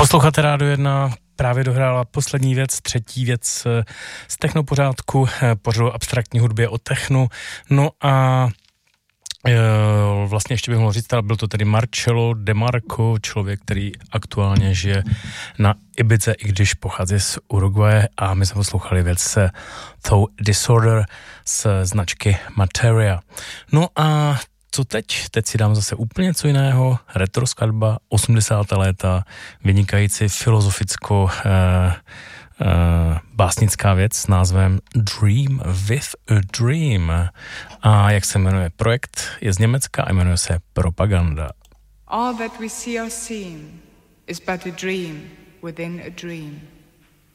Posloucháte Rádio 1, právě dohrála poslední věc, třetí věc z technopořádku, pořadu abstraktní hudbě o technu. No a vlastně ještě bych mohl říct, ale byl to tedy Marcello De Marco, člověk, který aktuálně žije na Ibize, i když pochází z Uruguaye, a my jsme poslouchali věc se tou Disorder z značky Materia. No a co teď? Teď si dám zase úplně něco jiného, retro skladba, 80. léta, vynikající filozoficko básnická věc s názvem Dream with a Dream. A jak se jmenuje projekt, je z Německa a jmenuje se Propaganda. All that we see or seem is but a dream within a dream.